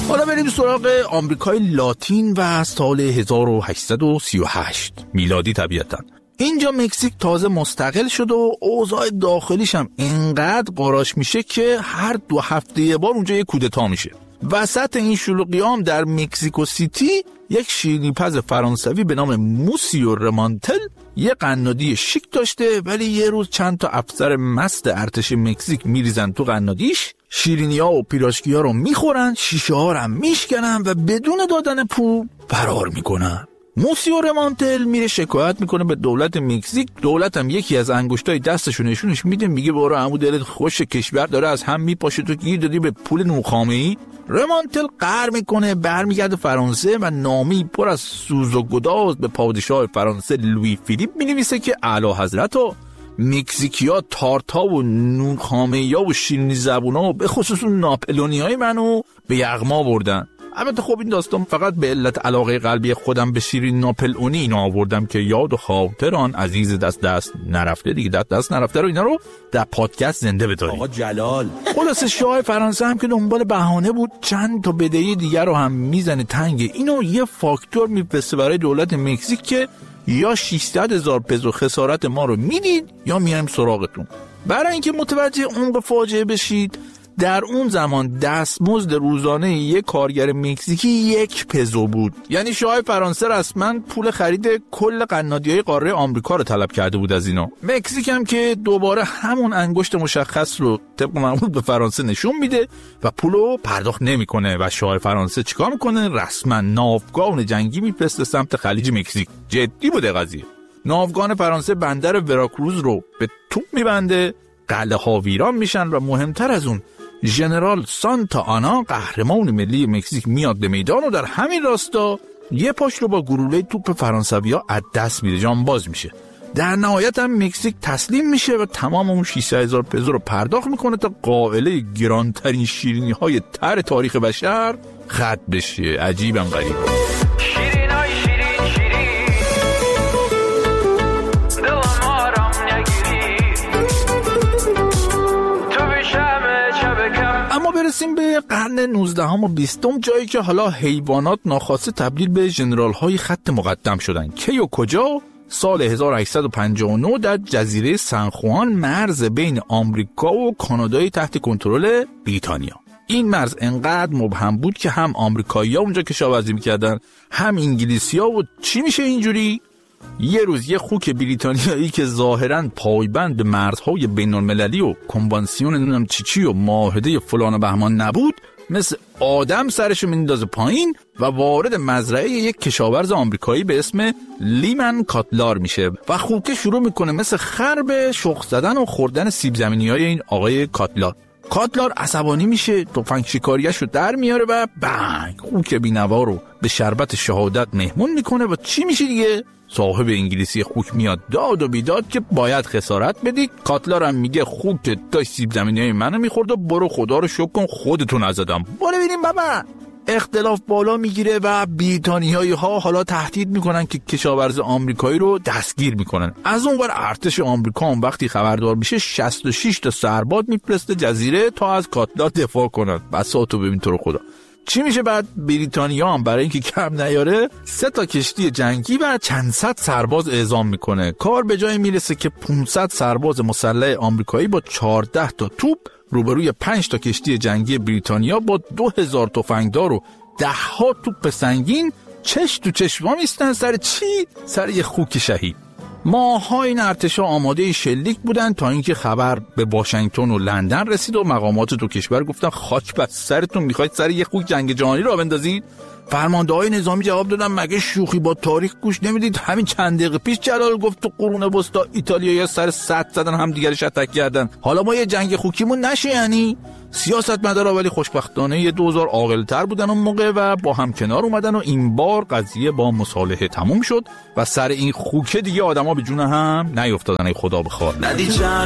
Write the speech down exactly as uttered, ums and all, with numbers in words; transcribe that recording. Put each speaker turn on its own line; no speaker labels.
حالا بریم سراغ آمریکای لاتین و سال هزار و هشتصد و سی و هشت میلادی. طبیعتاً اینجا مکزیک تازه مستقل شد و اوضاع داخلیش هم اینقدر قاراش میشه که هر دو هفته یه بار اونجا یه کودتا میشه. وسط این شلوغیام در مکزیکو سیتی یک شیرینی‌پز فرانسوی به نام موسیو رمانتل یه قنادی شیک داشته، ولی یه روز چند تا افسر مست ارتش مکزیک میریزن تو قنادیش، شیرینی‌ها و پیراشکی‌ها رو میخورن، شیشه ها رو میشکنن و بدون دادن پول فرار میکنن. موسیو رمانتل میره شکایت میکنه به دولت مکزیک. دولت هم یکی از انگشتای دستشو نشونش میده، میگه برو عمو دلت خوش، کشور داره از هم میپاشه، تو گیر دادی به پول نوخامه‌ای. رمانتل قهر میکنه، برمیگرده فرانسه و نامی پر از سوز و گداز به پادشاه فرانسه لویی فیلیپ مینویسه که اعلی حضرت و مکزیکیا تارتا و نوخامه‌ای‌ها و شیرینی زبونا و به خصوص ناپلونیای منو به یغما بردن. البته خب این داستان فقط به علت علاقه قلبی خودم به شیرین ناپلئونی اینا آوردم که یاد و خاطر آن عزیز دست دست نرفته دیگه دست دست نرفته رو اینا رو در پادکست زنده بداریم.
آقا جلال
خلاص شاه فرانسه هم که دنبال بهانه بود چند تا بدهی دیگر رو هم میزنه تنگ. اینو یه فاکتور میفرسته برای دولت مکزیک که یا ششصد هزار پزو خسارت ما رو میدید یا میایم سراغتون. برای اینکه متوجه عمق فاجعه بشید، در اون زمان دستمزد روزانه یک کارگر مکزیکی یک پزو بود. یعنی شاه فرانسه رسما پول خرید کل قنادیای قاره آمریکا رو طلب کرده بود از اینا. مکزیک هم که دوباره همون انگشت مشخص رو طبق معمول به فرانسه نشون میده و پولو پرداخت نمیکنه و شاه فرانسه چیکار میکنه؟ رسما ناوگان جنگی میفرسته سمت خلیج مکزیک. جدی بوده قضیه. ناوگان فرانسه بندر وراکروز رو به توپ میبنده، قلعه ها ویران میشن و مهمتر از اون ژنرال سانتا آنا قهرمان ملی مکزیک میاد به میدان و در همین راستا یه پاش رو با گلوله توپ فرانسویا از دست میده، جانباز میشه. در نهایت هم مکزیک تسلیم میشه و تمام اون ششصد هزار پزو رو پرداخت میکنه تا قائله گرانترین شیرینی های تر تاریخ بشر ختم بشه. عجیبم غریب. اما برسیم به قرن نوزدهم و بیستم، جایی که حالا حیوانات ناخواسته تبدیل به ژنرال های خط مقدم شدن. کی و کجا؟ سال هزار و هشتصد و پنجاه و نه در جزیره سن خوان، مرز بین آمریکا و کانادای تحت کنترل بریتانیا. این مرز انقدر مبهم بود که هم آمریکایی‌ها اونجا کشاورزی می‌کردن هم انگلیسی‌ها. و چی میشه اینجوری؟ یه روز یه خوک بریتانیایی که ظاهراً پایبند به مرزهای بین‌المللی و کنوانسیون نمیدونم چی چی و معاهده فلان و بهمان نبود، مثل آدم سرشو میندازه پایین و وارد مزرعه یک کشاورز آمریکایی به اسم لیمن کاتلار میشه و خوکه شروع میکنه مثل خر به شخ زدن و خوردن سیب زمینی‌های این آقای کاتلار. کاتلار عصبانی میشه، تفنگ شکاریاشو در میاره و بنگ خوک بینوا رو به شربت شهادت مهمون میکنه. و چی میشه دیگه؟ صاحب انگلیسی خوک میاد داد و بیداد که باید خسارت بدید. کاتلار هم میگه خوک داشت سیب زمینیای منو میخورد و برو خدا رو شکر کن خودتون نزدم. برو ببینیم بابا. اختلاف بالا میگیره و بریتانیایی ها حالا تهدید میکنن که کشاورز آمریکایی رو دستگیر میکنن. از اون ور ارتش آمریکا هم وقتی خبردار میشه شصت و شش تا سرباز میفرسته جزیره تا از کاتلار دفاع کنن. بساطو ببین تو رو خدا. چی میشه بعد؟ بریتانیا هم برای اینکه کم نیاره سه تا کشتی جنگی و چند صد سرباز اعزام میکنه. کار به جای میرسه که پانصد سرباز مسلح آمریکایی با چهارده تا توپ روبروی پنج تا کشتی جنگی بریتانیا با دو هزار تفنگدار و ده ها توپ سنگین چش تو چشم میستن. سر چی؟ سر یه خوک شهید. ماها این ارتشا آماده شلیک بودن تا اینکه خبر به واشنگتن و لندن رسید و مقامات دو کشور گفتن خاک بر سرتون، میخواید سر یه خوک جنگ جهانی را بندازید؟ فرمانده‌های نظامی جواب دادن مگه شوخی با تاریخ گوش نمیدید؟ همین چند دقیقه پیش جلال گفت تو قرون وسطا ایتالیایی‌ها سر صد زدن هم دیگه شتک کردن، حالا ما یه جنگ خوکیمون نشه؟ یعنی سیاستمدارا ولی خوشبختانه یه دوزار عاقل‌تر بودن اون موقع و با هم کنار اومدن و این بار قضیه با مصالحه تموم شد و سر این خوکه دیگه آدما به جون هم نیافتادن. ای خدا بخواد.
ندی چند